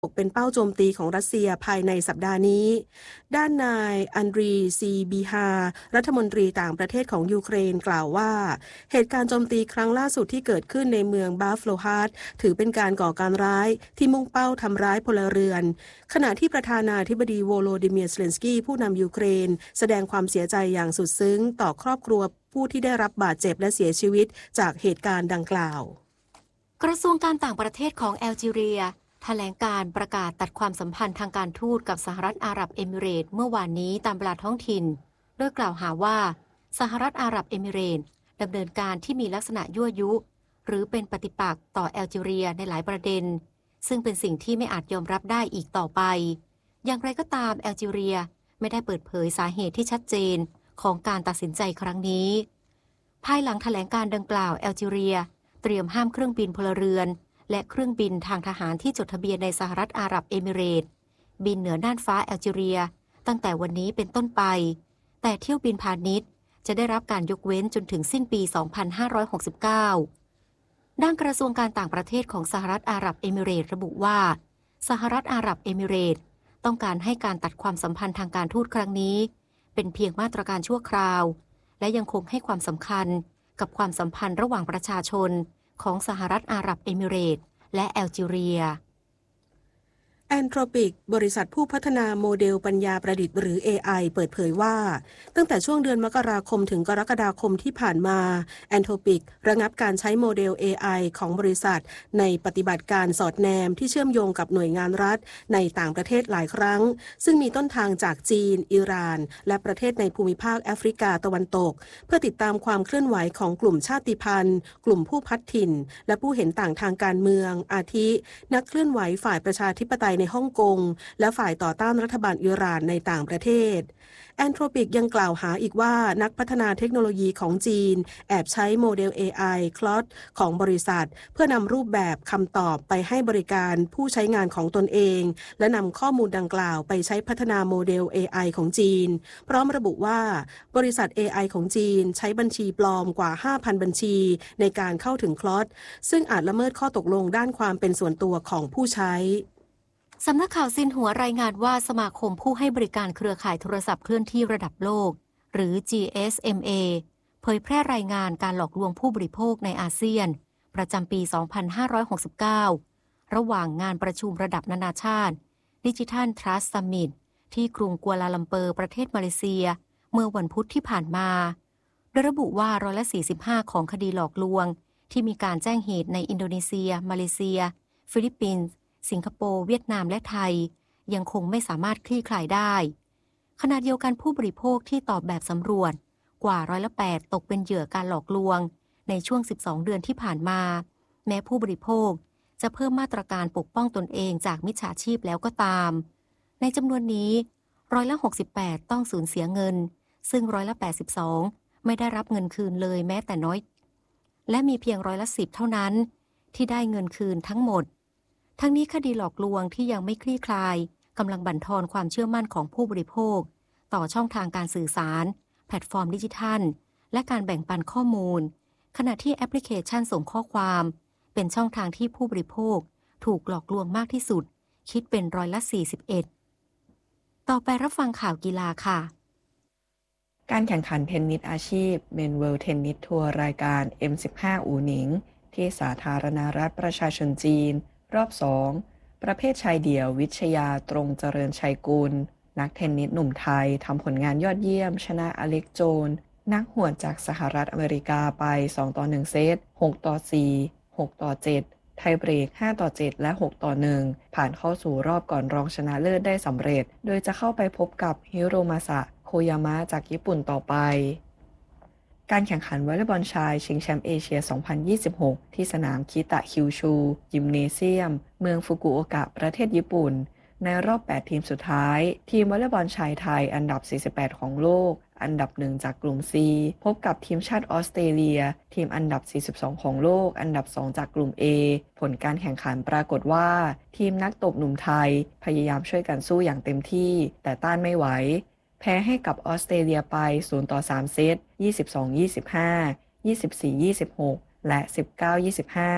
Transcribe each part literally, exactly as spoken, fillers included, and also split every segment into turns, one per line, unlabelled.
ตกเป็นเป้าโจมตีของรัสเซียภายในสัปดาห์นี้ด้านนายอันดรีซีบีฮารัฐมนตรีต่างประเทศของยูเครนกล่าวว่าเหตุการณ์โจมตีครั้งล่าสุดที่เกิดขึ้นในเมืองบาฟโลฮาร์ดถือเป็นการก่อการร้ายที่มุ่งเป้าทำร้ายพลเรือนขณะที่ประธานาธิบดีโวโลดิเมียร์ เซเลนสกี้ผู้นำยูเครนแสดงความเสียใจอย่างสุดซึ้งต่อครอบครัวผู้ที่ได้รับบาดเจ็บและเสียชีวิตจากเหตุการณ์ดังกล่าว
กระทรวงการต่างประเทศของแอลจีเรียแถลงการประกาศตัดความสัมพันธ์ทางการทูตกับสหรัฐอาหรับเอมิเรตส์เมื่อวานนี้ตามเวลาท้องถิ่นโดยกล่าวหาว่าสหรัฐอาหรับเอมิเรตส์ดำเนินการที่มีลักษณะยั่วยุหรือเป็นปฏิปักษ์ต่อแอลจีเรียในหลายประเด็นซึ่งเป็นสิ่งที่ไม่อาจยอมรับได้อีกต่อไปอย่างไรก็ตามแอลจีเรียไม่ได้เปิดเผยสาเหตุที่ชัดเจนของการตัดสินใจครั้งนี้ภายหลังแถลงการดังกล่าวแอลจีเรียเตรียมห้ามเครื่องบินพลเรือนและเครื่องบินทางทหารที่จดทะเบียนในสหรัฐอาหรับเอมิเรตส์บินเหนือน่านฟ้าแอลจีเรียตั้งแต่วันนี้เป็นต้นไปแต่เที่ยวบินพาณิชย์จะได้รับการยกเว้นจนถึงสิ้นปี สองพันห้าร้อยหกสิบเก้า ด้านกระทรวงการต่างประเทศของสหรัฐอาหรับเอมิเรตส์ระบุว่าสหรัฐอาหรับเอมิเรตส์ต้องการให้การตัดความสัมพันธ์ทางการทูตครั้งนี้เป็นเพียงมาตรการชั่วคราวและยังคงให้ความสำคัญกับความสัมพันธ์ระหว่างประชาชนของสหรัฐอาหรับเอมิเรตส์และแอลจีเรีย
แอนโทรปิกบริษัทผู้พัฒนาโมเดลปัญญาประดิษฐ์หรือ เอ ไอ เปิดเผยว่าตั้งแต่ช่วงเดือนมกราคมถึงกรกฎาคมที่ผ่านมาแอนโทรปิกระงับการใช้โมเดล เอ ไอ ของบริษัทในปฏิบัติการสอดแนมที่เชื่อมโยงกับหน่วยงานรัฐในต่างประเทศหลายครั้งซึ่งมีต้นทางจากจีนอิหร่านและประเทศในภูมิภาคแอฟริกาตะวันตกเพื่อติดตามความเคลื่อนไหวของกลุ่มชาติพันธุ์กลุ่มผู้พัดถิ่นและผู้เห็นต่างทางการเมืองอาทินักเคลื่อนไหวฝ่ายประชาธิปไตยในฮ่องกงและฝ่ายต่อต้านรัฐบาลอิหร่านในต่างประเทศแอนโทรปิกยังกล่าวหาอีกว่านักพัฒนาเทคโนโลยีของจีนแอบใช้โมเดล เอ ไอ Claude ของบริษัทเพื่อนำรูปแบบคำตอบไปให้บริการผู้ใช้งานของตนเองและนำข้อมูลดังกล่าวไปใช้พัฒนาโมเดล เอ ไอ ของจีนพร้อมระบุว่าบริษัท เอ ไอ ของจีนใช้บัญชีปลอมกว่า ห้าพัน บัญชีในการเข้าถึง Claude ซึ่งอาจละเมิดข้อตกลงด้านความเป็นส่วนตัวของผู้ใช้
สำนักข่าวซินหัวรายงานว่าสมาคมผู้ให้บริการเครือข่ายโทรศัพท์เคลื่อนที่ระดับโลกหรือ จี เอส เอ็ม เอ เผยแพร่รายงานการหลอกลวงผู้บริโภคในอาเซียนประจำปี สองพันห้าร้อยหกสิบเก้า ระหว่างงานประชุมระดับนานาชาติ Digital Trust Summit ที่กรุงกัวลาลัมเปอร์ประเทศมาเลเซียเมื่อวันพุธที่ผ่านมาโดยระบุว่าร้อยละ สี่สิบห้า ของคดีหลอกลวงที่มีการแจ้งเหตุในอินโดนีเซียมาเลเซียฟิลิปปินส์สิงคโปร์เวียดนามและไทยยังคงไม่สามารถคลี่คลายได้ขณะเดียวกันผู้บริโภคที่ตอบแบบสำรวจกว่าร้อยละแปดตกเป็นเหยื่อการหลอกลวงในช่วงสิบสองเดือนที่ผ่านมาแม้ผู้บริโภคจะเพิ่มมาตรการปกป้องตนเองจากมิจฉาชีพแล้วก็ตามในจำนวนนี้ร้อยละหกสิบแปดต้องสูญเสียเงินซึ่งร้อยละแปดสิบสองไม่ได้รับเงินคืนเลยแม้แต่น้อยและมีเพียงร้อยละสิบเท่านั้นที่ได้เงินคืนทั้งหมดทั้งนี้คดีหลอกลวงที่ยังไม่คลี่คลายกำลังบั่นทอนความเชื่อมั่นของผู้บริโภคต่อช่องทางการสื่อสารแพลตฟอร์มดิจิทัลและการแบ่งปันข้อมูลขณะที่แอปพลิเคชันส่งข้อความเป็นช่องทางที่ผู้บริโภคถูกหลอกลวงมากที่สุดคิดเป็นร้อยละสี่สิบเอ็ดต่อไปรับฟังข่าวกีฬาค่ะ
การแข่งขันเทนนิสอาชีพเมนเวิลด์เทนนิสทัวร์รายการ เอ็ม สิบห้า อู่หนิงที่สาธารณรัฐประชาชนจีนรอบสองประเภทชายเดี่ยววิชยาตรงเจริญชัยกุลนักเทนนิสหนุ่มไทยทำผลงานยอดเยี่ยมชนะอเล็กโจนนักหวดจากสหรัฐอเมริกาไปสองต่อหนึ่งเซตหกต่อสี่ หกต่อเจ็ดไทยเบรกห้าต่อเจ็ดและหกต่อหนึ่งผ่านเข้าสู่รอบก่อนรองชนะเลิศได้สำเร็จโดยจะเข้าไปพบกับฮิโรมาสะโคยามะจากญี่ปุ่นต่อไปการแข่งขันวอลเลย์บอลชายชิงแชมป์เอเชีย สองพันยี่สิบหก ที่สนามคิตะคิวชูยิมเนเซียมเมืองฟุกุโอกะประเทศญี่ปุ่นในรอบแปดทีมสุดท้ายทีมวอลเลย์บอลชายไทยอันดับสี่สิบแปดของโลกอันดับหนึ่งจากกลุ่ม C พบกับทีมชาติออสเตรเลียทีมอันดับสี่สิบสองของโลกอันดับสองจากกลุ่ม A ผลการแข่งขันปรากฏว่าทีมนักตบหนุ่มไทยพยายามช่วยกันสู้อย่างเต็มที่แต่ต้านไม่ไหวแพ้ให้กับออสเตรเลียไปศูนย์ต่อสามเซต ยี่สิบสอง ยี่สิบห้า ยี่สิบสี่ ยี่สิบหก และ สิบเก้า ยี่สิบห้า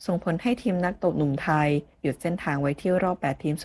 ส่งผลให้ทีมนักตบหนุ่มไทยหยุดเส้นทางไว้ที่รอบแปดทีม